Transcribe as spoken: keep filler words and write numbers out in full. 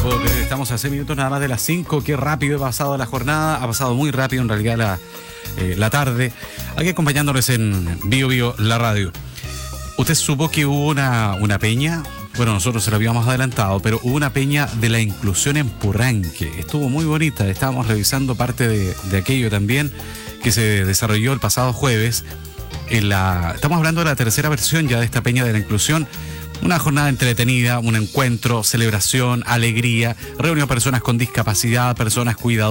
puedo creer, estamos a seis minutos nada más de las cinco. Qué rápido ha pasado la jornada, ha pasado muy rápido en realidad la, eh, la tarde. Aquí acompañándoles en Bio Bio, la radio. ¿Usted supo que hubo una, una peña? Bueno, nosotros se lo habíamos adelantado, pero hubo una peña de la inclusión en Purranque. Estuvo muy bonita, estábamos revisando parte de, de aquello también, que se desarrolló el pasado jueves. En la, estamos hablando de la tercera versión ya de esta peña de la inclusión. Una jornada entretenida, un encuentro, celebración, alegría, reunió personas con discapacidad, personas cuidadoras.